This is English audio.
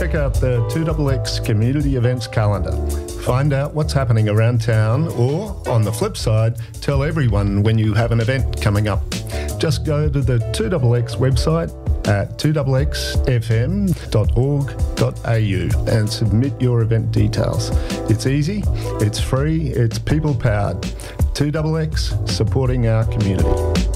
check out the 2XX community events calendar. Find out what's happening around town, or, on the flip side, tell everyone when you have an event coming up. Just go to the 2XX website at 2xfm.org.au and submit your event details. It's easy, it's free, it's people-powered. 2XX, supporting our community.